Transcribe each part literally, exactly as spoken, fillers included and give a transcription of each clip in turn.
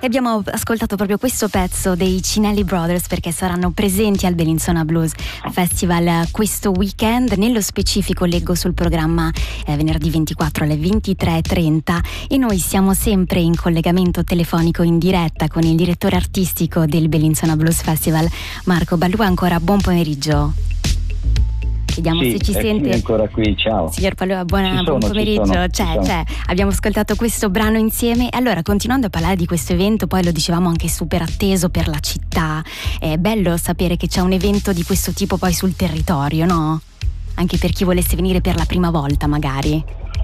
E abbiamo ascoltato proprio questo pezzo dei Cinelli Brothers perché saranno presenti al Bellinzona Blues Festival questo weekend. Nello specifico leggo sul programma eh, venerdì ventiquattro alle ventitré e trenta, e noi siamo sempre in collegamento telefonico in diretta con il direttore artistico del Bellinzona Blues Festival, Marco Ballua. Ancora buon pomeriggio. Vediamo sì, se ci sente. Ancora qui, ciao. Signor Ballua, buona, sono, buon pomeriggio. Sono, c'è, c'è. Abbiamo ascoltato questo brano insieme. Allora, continuando a parlare di questo evento, poi lo dicevamo anche super atteso per la città. È bello sapere che c'è un evento di questo tipo poi sul territorio, no? Anche per chi volesse venire per la prima volta, magari.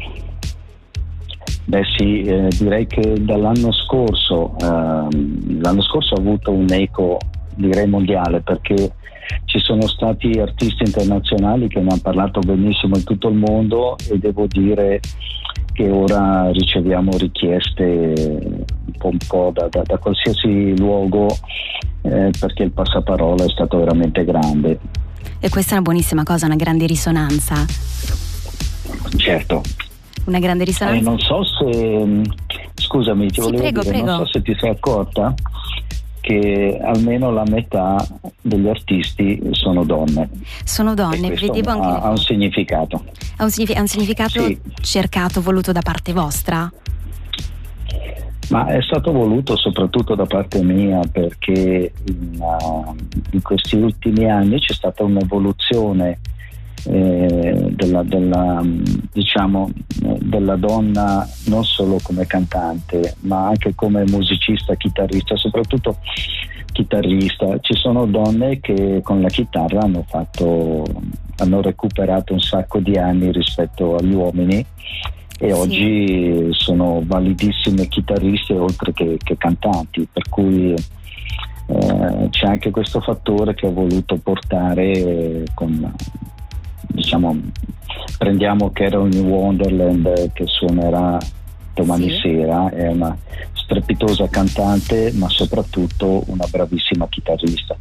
Beh sì, eh, direi che dall'anno scorso, ehm, l'anno scorso ha avuto un eco, direi, mondiale, perché ci sono stati artisti internazionali che ne hanno parlato benissimo in tutto il mondo, e devo dire che ora riceviamo richieste un po', un po da, da, da qualsiasi luogo, eh, perché il passaparola è stato veramente grande. E questa è una buonissima cosa, una grande risonanza. Certo. Una grande risonanza. Eh, non so se, scusami, ti sì, volevo prego, dire, prego. non so se ti sei accorta che almeno la metà degli artisti sono donne. Sono donne, vedevo anche ha, le ha un significato. Ha un, signific- ha un significato sì. cercato, voluto da parte vostra? Ma è stato voluto soprattutto da parte mia, perché in, uh, in questi ultimi anni c'è stata un'evoluzione eh, della, della, diciamo, della donna, non solo come cantante ma anche come musicista, chitarrista, soprattutto chitarrista. Ci sono donne che con la chitarra hanno fatto, hanno recuperato un sacco di anni rispetto agli uomini, e sì. Oggi sono validissime chitarriste oltre che, che cantanti, per cui eh, c'è anche questo fattore che ho voluto portare con, diciamo, prendiamo Carol New Wonderland, che suonerà domani sì. sera, è una strepitosa cantante ma soprattutto una bravissima chitarrista.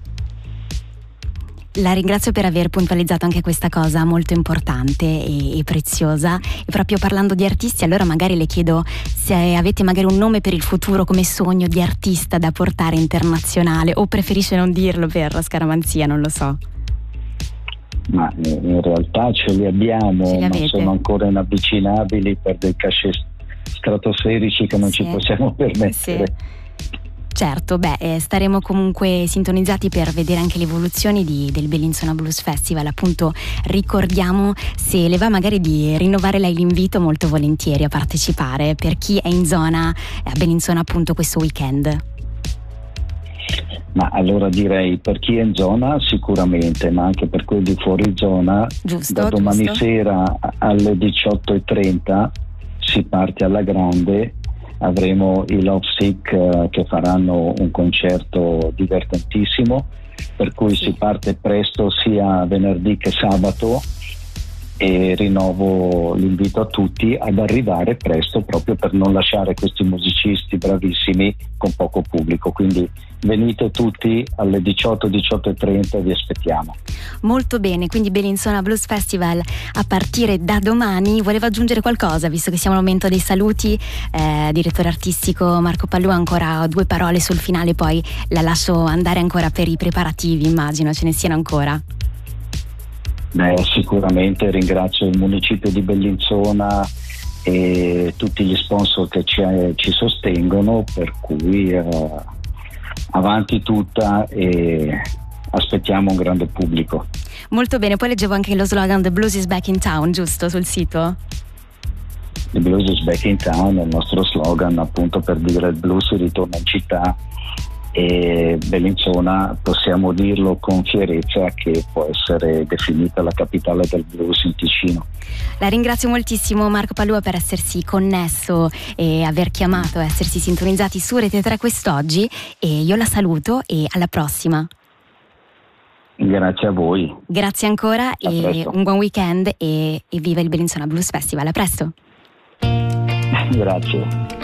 La ringrazio per aver puntualizzato anche questa cosa molto importante e, e preziosa. E proprio parlando di artisti, allora magari le chiedo se avete magari un nome per il futuro come sogno di artista da portare internazionale, o preferisce non dirlo per scaramanzia, non lo so. Ma in realtà ce li abbiamo, ce li ma sono ancora inavvicinabili per dei cachet stratosferici che non sì. ci possiamo permettere. Sì. Certo, beh, eh, staremo comunque sintonizzati per vedere anche le evoluzioni di, del Bellinzona Blues Festival. Appunto, ricordiamo, se le va magari di rinnovare lei l'invito, molto volentieri a partecipare per chi è in zona a Bellinzona appunto questo weekend. Ma allora direi, per chi è in zona sicuramente, ma anche per quelli fuori zona, giusto, da domani giusto. sera alle diciotto e trenta si parte alla grande. Avremo i Love Sick uh, che faranno un concerto divertentissimo, per cui sì. si parte presto sia venerdì che sabato, e rinnovo l'invito a tutti ad arrivare presto, proprio per non lasciare questi musicisti bravissimi con poco pubblico. Quindi venite tutti alle diciotto, diciotto e trenta, vi aspettiamo. Molto bene, quindi Bellinzona Blues Festival a partire da domani. Volevo aggiungere qualcosa, visto che siamo al momento dei saluti, eh, direttore artistico Marco Ballua, ancora due parole sul finale, poi la lascio andare ancora per i preparativi, immagino ce ne siano ancora. Beh, sicuramente ringrazio il municipio di Bellinzona e tutti gli sponsor che ci, ci sostengono, per cui eh, avanti tutta e aspettiamo un grande pubblico. Molto bene, poi leggevo anche lo slogan The Blues is back in town, giusto, sul sito? The Blues is back in town è il nostro slogan, appunto, per dire il blues ritorna in città, e Bellinzona possiamo dirlo con fierezza che può essere definita la capitale del blues in Ticino. La ringrazio moltissimo Marco Ballua per essersi connesso e aver chiamato, essersi sintonizzati su Rete tre quest'oggi, e io la saluto e alla prossima. Grazie a voi. Grazie ancora, a e presto. Un buon weekend, e, e viva il Bellinzona Blues Festival. A presto. Grazie.